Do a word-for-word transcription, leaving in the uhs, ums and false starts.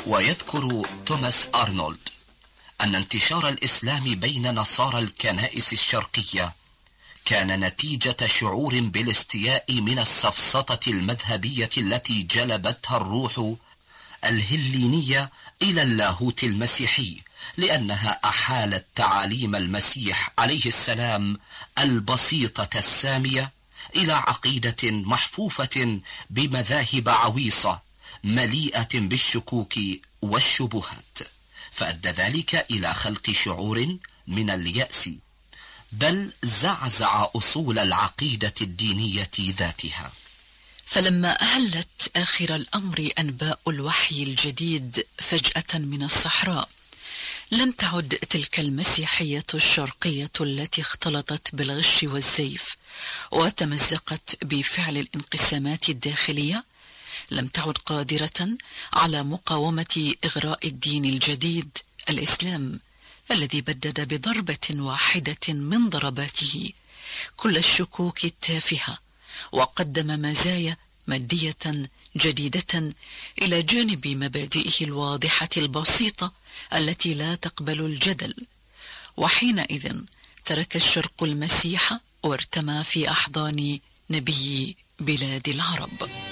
ويذكر توماس أرنولد أن انتشار الإسلام بين نصارى الكنائس الشرقية كان نتيجة شعور بالاستياء من السفسطة المذهبية التي جلبتها الروح الهلينية إلى اللاهوت المسيحي، لأنها أحالت تعاليم المسيح عليه السلام البسيطة السامية إلى عقيدة محفوفة بمذاهب عويصة مليئة بالشكوك والشبهات، فأدى ذلك إلى خلق شعور من اليأس، بل زعزع أصول العقيدة الدينية ذاتها. فلما أهلت آخر الأمر أنباء الوحي الجديد فجأة من الصحراء، لم تعد تلك المسيحية الشرقية التي اختلطت بالغش والزيف وتمزقت بفعل الانقسامات الداخلية، لم تعد قادرة على مقاومة إغراء الدين الجديد الإسلام الذي بدد بضربة واحدة من ضرباته كل الشكوك التافهة، وقدم مزايا مادية جديدة إلى جانب مبادئه الواضحة البسيطة التي لا تقبل الجدل. وحينئذ ترك الشرق المسيح وارتمى في أحضان نبي بلاد العرب.